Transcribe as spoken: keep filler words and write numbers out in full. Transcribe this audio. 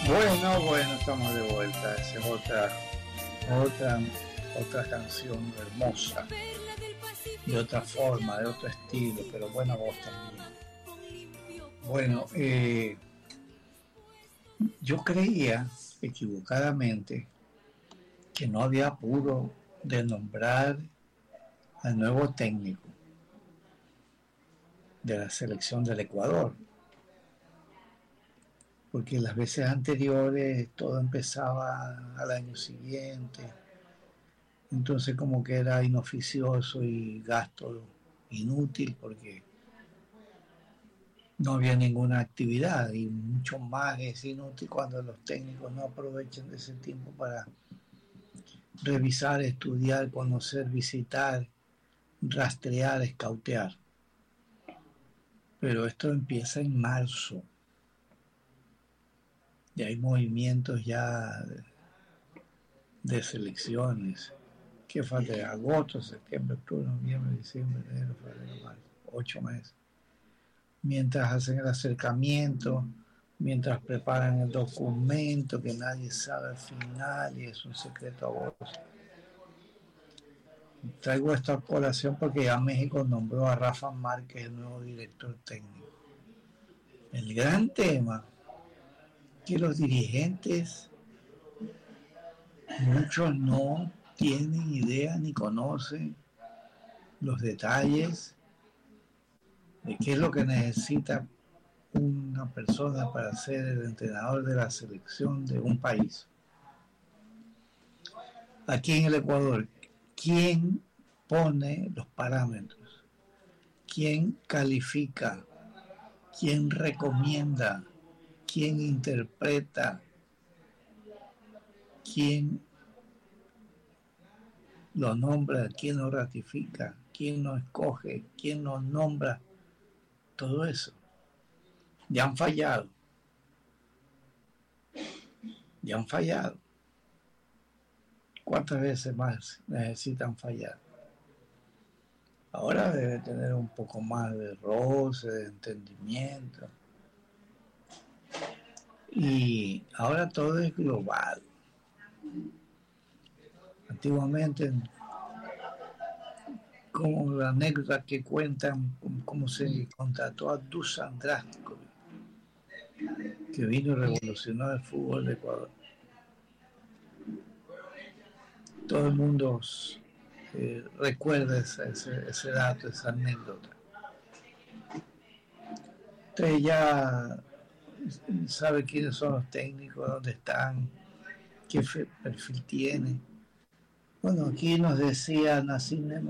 Bueno, bueno, estamos de vuelta. Esa es otra, otra, otra canción hermosa, de otra forma, de otro estilo, pero buena voz también. Bueno, eh, yo creía equivocadamente que no había apuro de nombrar al nuevo técnico de la selección del Ecuador, porque las veces anteriores todo empezaba al año siguiente, entonces como que era inoficioso y gasto inútil porque no había ninguna actividad, y mucho más es inútil cuando los técnicos no aprovechan de ese tiempo para revisar, estudiar, conocer, visitar, rastrear, escautear. Pero esto empieza en marzo, y hay movimientos ya de, de selecciones. ¿Qué falta? Agosto, septiembre, octubre, noviembre, diciembre, enero, febrero, marzo, ocho meses. Mientras hacen el acercamiento, mientras preparan el documento que nadie sabe al final y es un secreto a voces. Traigo esta colación porque ya México nombró a Rafa Márquez el nuevo director técnico. El gran tema que los dirigentes, muchos no tienen idea ni conocen los detalles de qué es lo que necesita una persona para ser el entrenador de la selección de un país. Aquí en el Ecuador, ¿quién pone los parámetros? ¿Quién califica? ¿Quién recomienda? ¿Quién interpreta? ¿Quién lo nombra? ¿Quién lo ratifica? ¿Quién lo escoge? ¿Quién lo nombra? Todo eso. Ya han fallado. Ya han fallado. ¿Cuántas veces más necesitan fallar? Ahora debe tener un poco más de roce, de entendimiento. Y ahora todo es global. Antiguamente, como la anécdota que cuentan, cómo se contrató a Dusan Draskovic, que vino y revolucionó el fútbol de Ecuador. Todo el mundo eh, recuerda ese, ese, ese dato, esa anécdota. Entonces ya sabe quiénes son los técnicos, dónde están, qué perfil tienen. Bueno, aquí nos decía Nassim